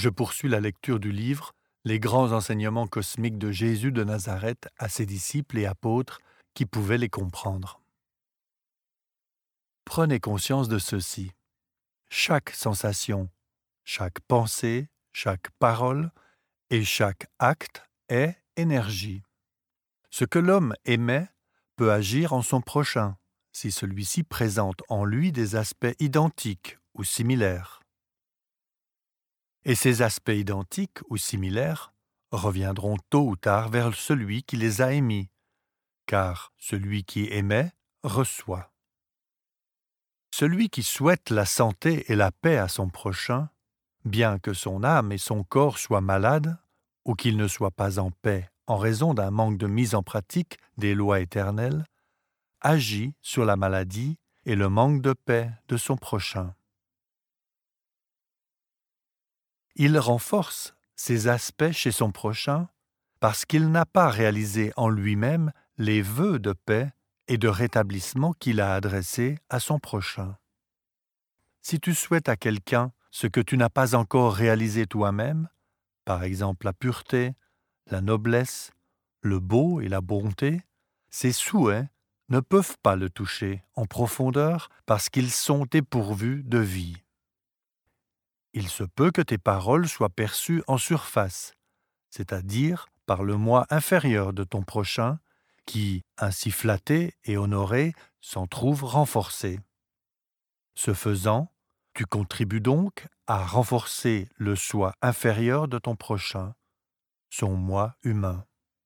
Je poursuis la lecture du livre « Les grands enseignements cosmiques de Jésus de Nazareth à ses disciples et apôtres qui pouvaient les comprendre. » Prenez conscience de ceci. Chaque sensation, chaque pensée, chaque parole et chaque acte est énergie. Ce que l'homme émet peut agir en son prochain, si celui-ci présente en lui des aspects identiques ou similaires. Et ces aspects identiques ou similaires reviendront tôt ou tard vers celui qui les a émis, car celui qui émet reçoit. Celui qui souhaite la santé et la paix à son prochain, bien que son âme et son corps soient malades, ou qu'il ne soit pas en paix en raison d'un manque de mise en pratique des lois éternelles, agit sur la maladie et le manque de paix de son prochain. Il renforce ces aspects chez son prochain parce qu'il n'a pas réalisé en lui-même les vœux de paix et de rétablissement qu'il a adressés à son prochain. Si tu souhaites à quelqu'un ce que tu n'as pas encore réalisé toi-même, par exemple la pureté, la noblesse, le beau et la bonté, ces souhaits ne peuvent pas le toucher en profondeur parce qu'ils sont dépourvus de vie. Il se peut que tes paroles soient perçues en surface, c'est-à-dire par le moi inférieur de ton prochain, qui, ainsi flatté et honoré, s'en trouve renforcé. Ce faisant, tu contribues donc à renforcer le soi inférieur de ton prochain, son moi humain.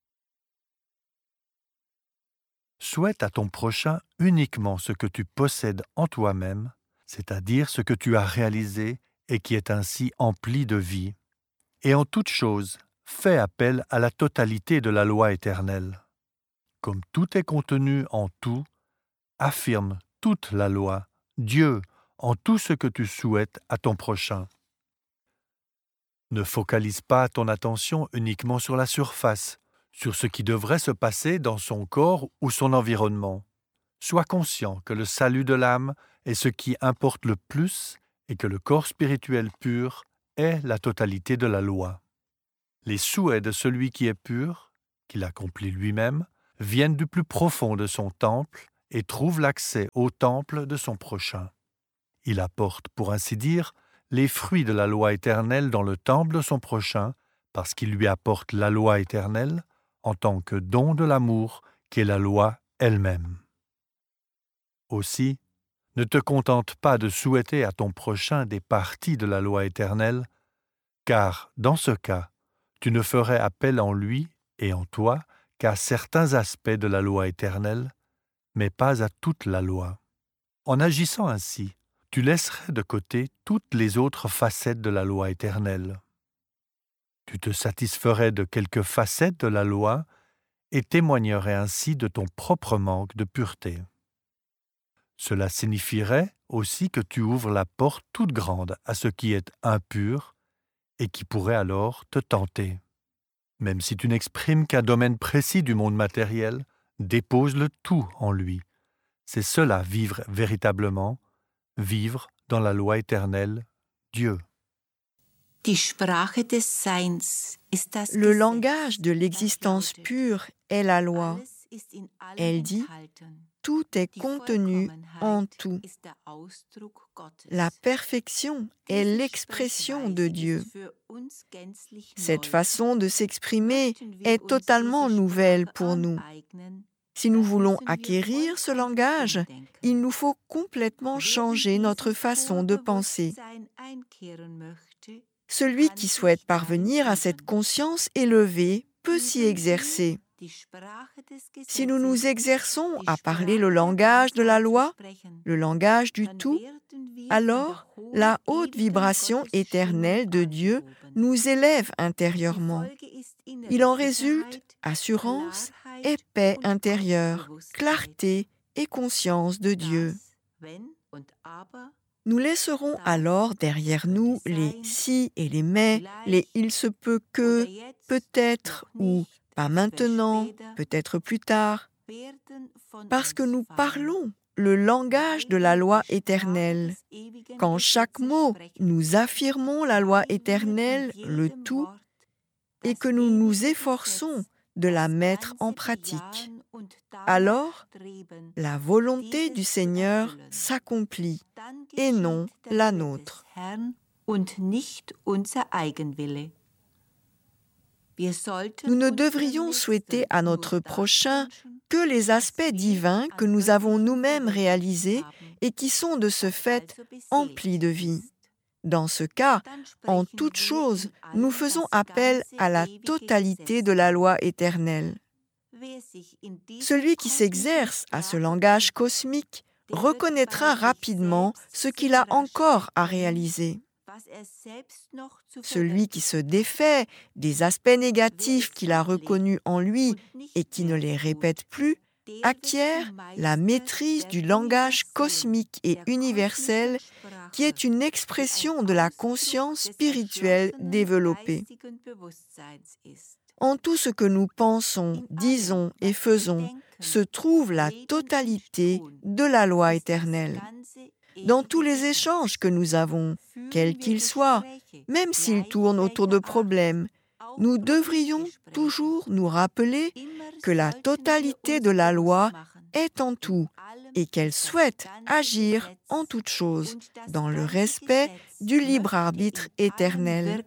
Souhaite à ton prochain uniquement ce que tu possèdes en toi-même, c'est-à-dire ce que tu as réalisé et qui est ainsi empli de vie. Et en toute chose, fais appel à la totalité de la loi éternelle. Comme tout est contenu en tout, affirme toute la loi, Dieu, en tout ce que tu souhaites à ton prochain. Ne focalise pas ton attention uniquement sur la surface, sur ce qui devrait se passer dans son corps ou son environnement. Sois conscient que le salut de l'âme est ce qui importe le plus et que le corps spirituel pur est la totalité de la loi. Les souhaits de celui qui est pur, qu'il accomplit lui-même, viennent du plus profond de son temple et trouvent l'accès au temple de son prochain. Il apporte, pour ainsi dire, les fruits de la loi éternelle dans le temple de son prochain, parce qu'il lui apporte la loi éternelle en tant que don de l'amour qu'est la loi elle-même. Aussi, ne te contente pas de souhaiter à ton prochain des parties de la loi éternelle, car, dans ce cas, tu ne ferais appel en lui et en toi qu'à certains aspects de la loi éternelle, mais pas à toute la loi. En agissant ainsi, tu laisserais de côté toutes les autres facettes de la loi éternelle. Tu te satisferais de quelques facettes de la loi et témoignerais ainsi de ton propre manque de pureté. Cela signifierait aussi que tu ouvres la porte toute grande à ce qui est impur et qui pourrait alors te tenter. Même si tu n'exprimes qu'un domaine précis du monde matériel, dépose le tout en lui. C'est cela vivre véritablement, vivre dans la loi éternelle, Dieu. Le langage de l'existence pure est la loi. Elle dit « Tout est contenu en tout ». La perfection est l'expression de Dieu. Cette façon de s'exprimer est totalement nouvelle pour nous. Si nous voulons acquérir ce langage, il nous faut complètement changer notre façon de penser. Celui qui souhaite parvenir à cette conscience élevée peut s'y exercer. Si nous nous exerçons à parler le langage de la loi, le langage du tout, alors la haute vibration éternelle de Dieu nous élève intérieurement. Il en résulte assurance et paix intérieure, clarté et conscience de Dieu. Nous laisserons alors derrière nous les si et les mais, les il se peut que, peut-être ou pas maintenant, peut-être plus tard, parce que nous parlons le langage de la loi éternelle. Qu'en chaque mot, nous affirmons la loi éternelle, le tout, et que nous nous efforçons de la mettre en pratique. Alors, la volonté du Seigneur s'accomplit, et non la nôtre. Nous ne devrions souhaiter à notre prochain que les aspects divins que nous avons nous-mêmes réalisés et qui sont de ce fait emplis de vie. Dans ce cas, en toute chose, nous faisons appel à la totalité de la loi éternelle. Celui qui s'exerce à ce langage cosmique reconnaîtra rapidement ce qu'il a encore à réaliser. Celui qui se défait des aspects négatifs qu'il a reconnus en lui et qui ne les répète plus, acquiert la maîtrise du langage cosmique et universel qui est une expression de la conscience spirituelle développée. En tout ce que nous pensons, disons et faisons se trouve la totalité de la loi éternelle. Dans tous les échanges que nous avons, quels qu'ils soient, même s'ils tournent autour de problèmes, nous devrions toujours nous rappeler que la totalité de la loi est en tout et qu'elle souhaite agir en toutes choses dans le respect du libre arbitre éternel.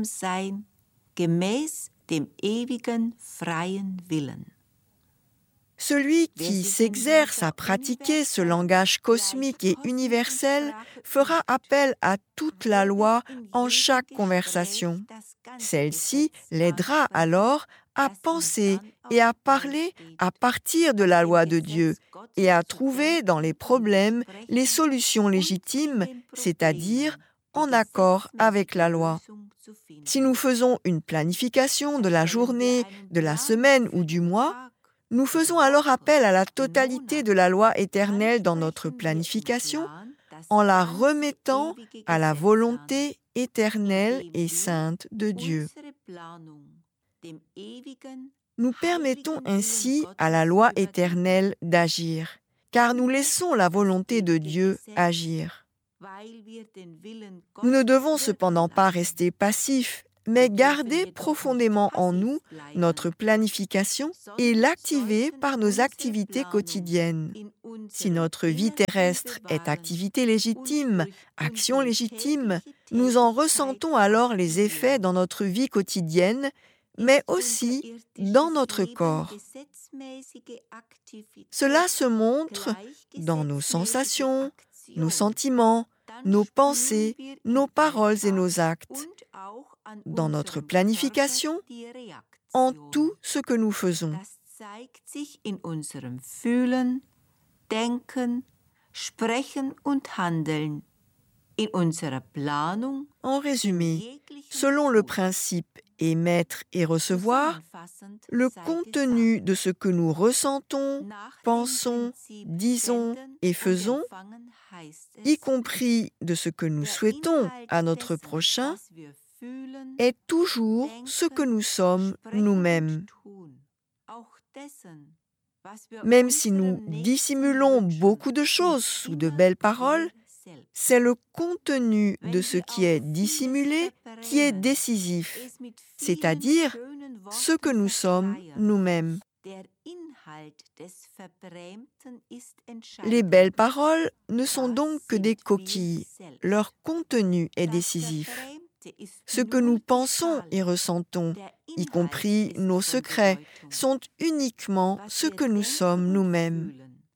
Celui qui s'exerce à pratiquer ce langage cosmique et universel fera appel à toute la loi en chaque conversation. Celle-ci l'aidera alors à penser et à parler à partir de la loi de Dieu et à trouver dans les problèmes les solutions légitimes, c'est-à-dire en accord avec la loi. Si nous faisons une planification de la journée, de la semaine ou du mois, nous faisons alors appel à la totalité de la loi éternelle dans notre planification en la remettant à la volonté éternelle et sainte de Dieu. Nous permettons ainsi à la loi éternelle d'agir, car nous laissons la volonté de Dieu agir. Nous ne devons cependant pas rester passifs, mais garder profondément en nous notre planification et l'activer par nos activités quotidiennes. Si notre vie terrestre est activité légitime, action légitime, nous en ressentons alors les effets dans notre vie quotidienne, mais aussi dans notre corps. Cela se montre dans nos sensations, nos sentiments, nos pensées, nos paroles et nos actes, dans notre planification, en tout ce que nous faisons. En résumé, selon le principe émettre et recevoir, le contenu de ce que nous ressentons, pensons, disons et faisons, y compris de ce que nous souhaitons à notre prochain, est toujours ce que nous sommes nous-mêmes. Même si nous dissimulons beaucoup de choses sous de belles paroles, c'est le contenu de ce qui est dissimulé qui est décisif, c'est-à-dire ce que nous sommes nous-mêmes. Les belles paroles ne sont donc que des coquilles, leur contenu est décisif. Ce que nous pensons et ressentons, y compris nos secrets, sont uniquement ce que nous sommes nous-mêmes.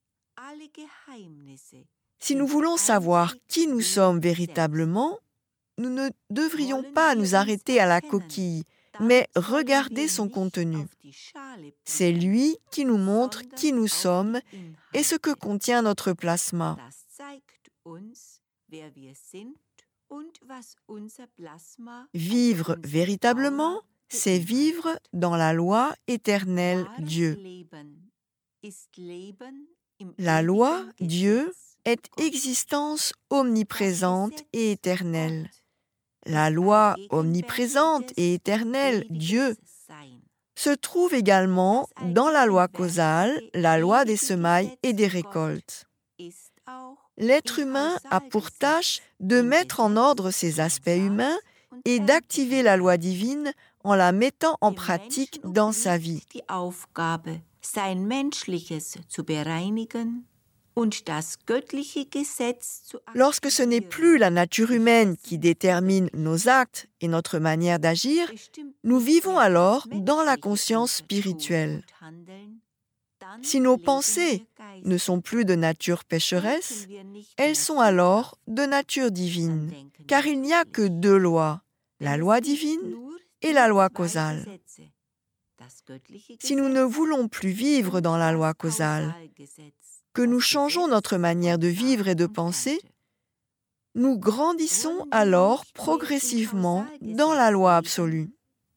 Si nous voulons savoir qui nous sommes véritablement, nous ne devrions pas nous arrêter à la coquille, mais regarder son contenu. C'est lui qui nous montre qui nous sommes et ce que contient notre plasma. Vivre véritablement, c'est vivre dans la loi éternelle Dieu. La loi, Dieu, est existence omniprésente et éternelle. La loi omniprésente et éternelle, Dieu, se trouve également dans la loi causale, la loi des semailles et des récoltes. L'être humain a pour tâche de mettre en ordre ses aspects humains et d'activer la loi divine en la mettant en pratique dans sa vie. Lorsque ce n'est plus la nature humaine qui détermine nos actes et notre manière d'agir, nous vivons alors dans la conscience spirituelle. Si nos pensées ne sont plus de nature pécheresse, elles sont alors de nature divine, car il n'y a que deux lois, la loi divine et la loi causale. Si nous ne voulons plus vivre dans la loi causale, que nous changeons notre manière de vivre et de penser, nous grandissons alors progressivement dans la loi absolue.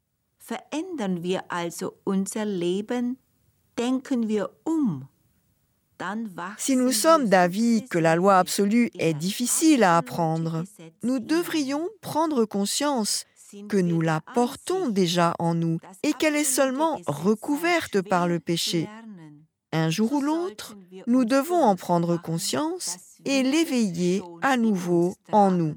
Si nous sommes d'avis que la loi absolue est difficile à apprendre, nous devrions prendre conscience que nous la portons déjà en nous et qu'elle est seulement recouverte par le péché. Un jour ou l'autre, nous devons en prendre conscience et l'éveiller à nouveau en nous.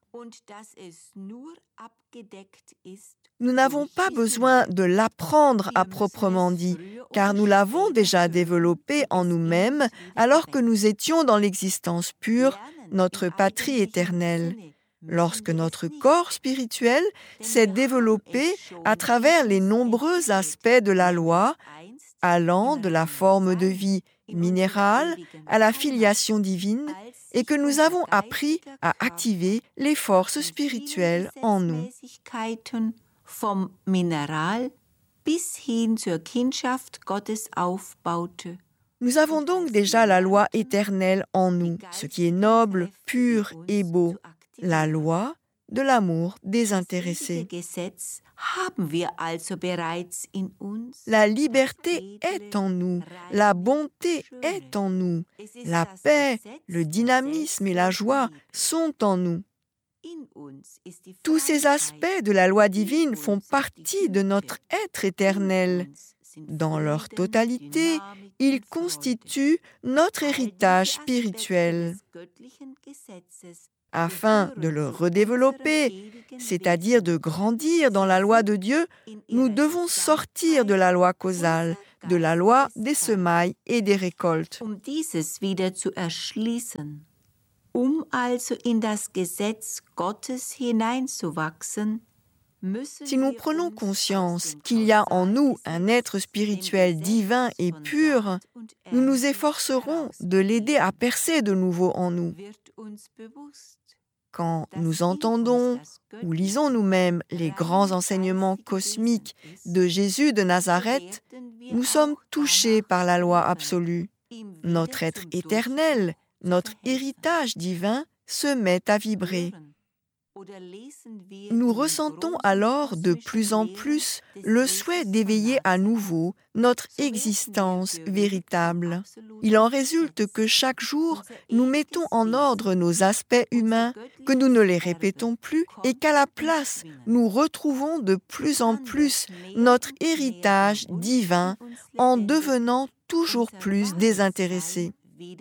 Nous n'avons pas besoin de l'apprendre à proprement dit, car nous l'avons déjà développé en nous-mêmes alors que nous étions dans l'existence pure, notre patrie éternelle, lorsque notre corps spirituel s'est développé à travers les nombreux aspects de la loi, allant de la forme de vie minérale à la filiation divine, et que nous avons appris à activer les forces spirituelles en nous. Nous avons donc déjà la loi éternelle en nous, ce qui est noble, pur et beau, la loi de l'amour désintéressé. La liberté est en nous, la bonté est en nous, la paix, le dynamisme et la joie sont en nous. Tous ces aspects de la loi divine font partie de notre être éternel. Dans leur totalité, ils constituent notre héritage spirituel. Afin de le redévelopper, c'est-à-dire de grandir dans la loi de Dieu, nous devons sortir de la loi causale, de la loi des semailles et des récoltes. Si nous prenons conscience qu'il y a en nous un être spirituel divin et pur, nous nous efforcerons de l'aider à percer de nouveau en nous. Quand nous entendons ou lisons nous-mêmes les grands enseignements cosmiques de Jésus de Nazareth, nous sommes touchés par la loi absolue. Notre être éternel, notre héritage divin se met à vibrer. Nous ressentons alors de plus en plus le souhait d'éveiller à nouveau notre existence véritable. Il en résulte que chaque jour, nous mettons en ordre nos aspects humains, que nous ne les répétons plus et qu'à la place, nous retrouvons de plus en plus notre héritage divin en devenant toujours plus désintéressés.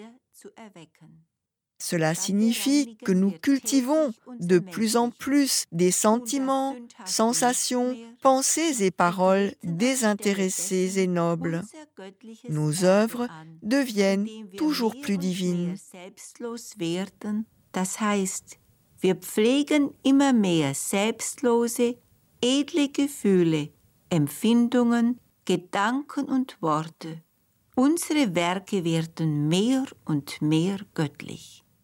Cela signifie que nous cultivons de plus en plus des sentiments, sensations, pensées et paroles désintéressées et nobles. Nos œuvres deviennent toujours plus divines. Das heißt, wir pflegen immer mehr selbstlose, edle Gefühle, Empfindungen, Gedanken und Worte. Unsere Werke werden mehr und mehr göttlich.